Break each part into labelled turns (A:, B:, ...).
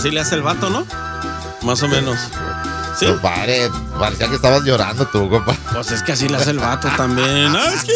A: así le hace el vato, ¿no? Más o menos. ¿Sí?
B: Compadre, parecía que estabas llorando tú, compa.
A: Pues es que así le hace el vato también.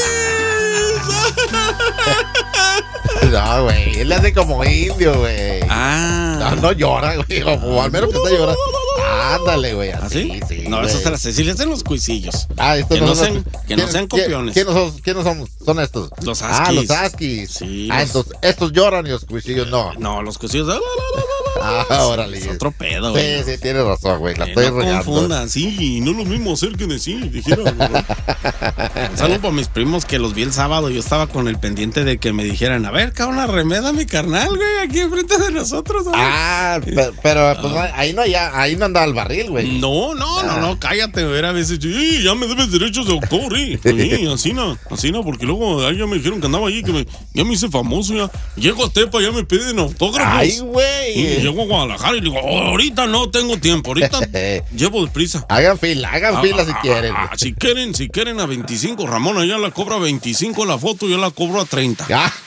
B: No, güey, él le hace como indio, güey. No llora, güey, o al menos que está llorando. Ándale, güey, así.
A: ¿Ah, sí?
B: Sí,
A: no,
B: güey.
A: eso te las sí le hacen los cuisillos.
B: Estos
A: que no sean copiones.
B: ¿Quiénes son estos?
A: Los Huskies.
B: Los Huskies.
A: Sí.
B: Entonces, estos lloran y los cuisillos no.
A: No, los cuisillos.
B: Órale.
A: Es otro pedo, güey.
B: Sí, tienes razón, güey. La estoy regando.
A: No confundan, sí, no es lo mismo hacer que decir, dijeron. Saludos para mis primos que los vi el sábado. Yo estaba con el pendiente de que me dijeran, a ver, cabrón, remeda mi carnal, güey, aquí enfrente de nosotros.
B: Pero pues ahí no anda el barril, güey.
A: No, cállate, güey. A veces, ya me debes derechos de autor, así no, porque luego ya me dijeron que andaba allí, ya me hice famoso, ya. Llego a Tepa, ya me piden autógrafos.
B: Ay, güey.
A: Y llego a Guadalajara y digo, ahorita no tengo tiempo, ahorita llevo deprisa.
B: Hagan fila si quieren.
A: Si quieren a 25, Ramón allá la cobra 25 la foto, yo la cobro a 30.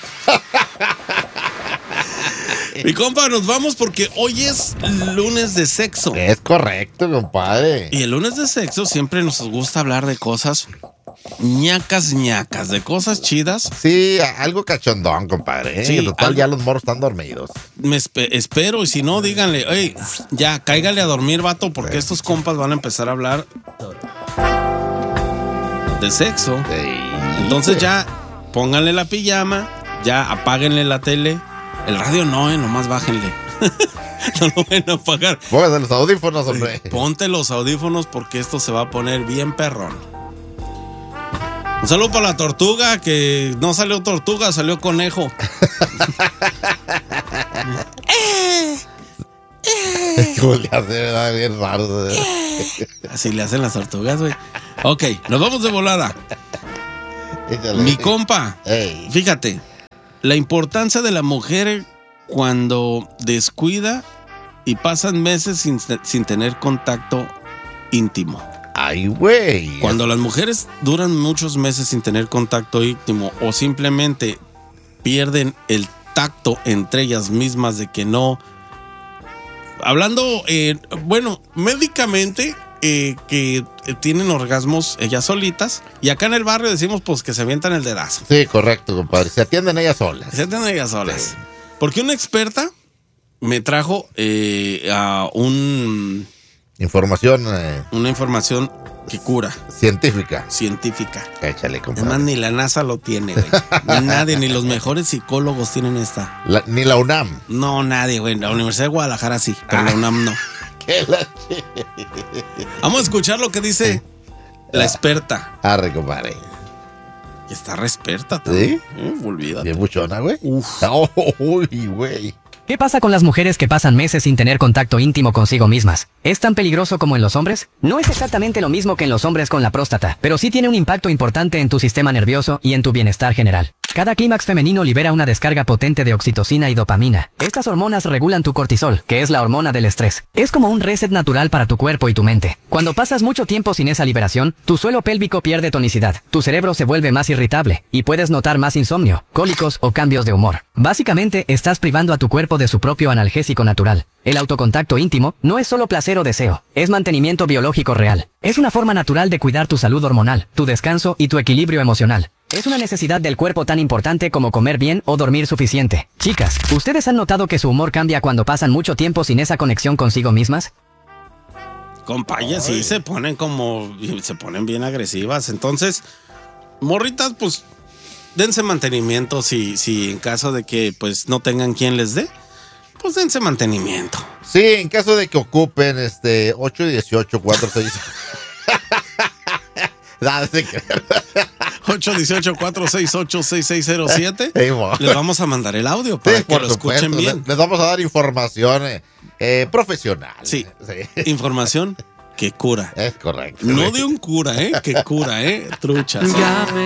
A: Mi compa, nos vamos porque hoy es lunes de sexo.
B: Es correcto, compadre.
A: Y el lunes de sexo siempre nos gusta hablar de cosas ñacas, de cosas chidas.
B: Sí, algo cachondón, compadre. Sí, total, ya los morros están dormidos.
A: Espero, y si no, díganle, hey, ya, cáigale a dormir, vato, porque estos compas van a empezar a hablar de sexo. Sí. Entonces ya, pónganle la pijama, ya, apáguenle la tele. El radio no, nomás bájenle. No lo van a apagar.
B: Pónganse los audífonos, hombre.
A: Ponte los audífonos porque esto se va a poner bien perrón. Un saludo para la tortuga, que no salió tortuga, salió conejo.
B: ¿Cómo le hace? ¿Verdad? Bien raro.
A: Así le hacen las tortugas, güey. Ok, nos vamos de volada.
B: Échale.
A: Mi compa, fíjate, la importancia de la mujer cuando descuida y pasan meses sin tener contacto íntimo.
B: Ay, güey.
A: Cuando las mujeres duran muchos meses sin tener contacto íntimo o simplemente pierden el tacto entre ellas mismas de que no... Hablando, médicamente, que tienen orgasmos ellas solitas, y acá en el barrio decimos pues que se avientan el dedazo.
B: Sí, correcto, compadre. Se atienden ellas solas.
A: Sí. Porque una experta me trajo una información que cura.
B: Científica.
A: Es
B: Échale, compadre.
A: más, ni la NASA lo tiene, güey. Nadie, ni los mejores psicólogos tienen esta.
B: Ni la UNAM.
A: No, nadie, güey. La Universidad de Guadalajara sí, pero la UNAM no. Vamos a escuchar lo que dice la experta.
B: Compadre.
A: Y está re experta también.
B: ¿Sí?
A: Olvídate.
B: Bien buchona, güey. Uy, güey.
C: ¿Qué pasa con las mujeres que pasan meses sin tener contacto íntimo consigo mismas? ¿Es tan peligroso como en los hombres? No es exactamente lo mismo que en los hombres con la próstata, pero sí tiene un impacto importante en tu sistema nervioso y en tu bienestar general. Cada clímax femenino libera una descarga potente de oxitocina y dopamina. Estas hormonas regulan tu cortisol, que es la hormona del estrés. Es como un reset natural para tu cuerpo y tu mente. Cuando pasas mucho tiempo sin esa liberación, tu suelo pélvico pierde tonicidad, tu cerebro se vuelve más irritable y puedes notar más insomnio, cólicos o cambios de humor. Básicamente, estás privando a tu cuerpo de su propio analgésico natural. El autocontacto íntimo no es solo placer o deseo, es mantenimiento biológico real. Es una forma natural de cuidar tu salud hormonal, tu descanso y tu equilibrio emocional. Es una necesidad del cuerpo tan importante como comer bien o dormir suficiente. Chicas, ¿ustedes han notado que su humor cambia cuando pasan mucho tiempo sin esa conexión consigo mismas?
A: Compa, sí se ponen bien agresivas. Entonces, morritas, pues, dense mantenimiento si en caso de que pues no tengan quien les dé. Pues dense mantenimiento.
B: Sí, en caso de que ocupen 818 46. Nada de creer.
A: 818-468-6607. Les vamos a mandar el audio para que lo escuchen bien.
B: Les vamos a dar información profesional.
A: Sí. Información que cura.
B: Es correcto.
A: No de un cura, que cura, truchas.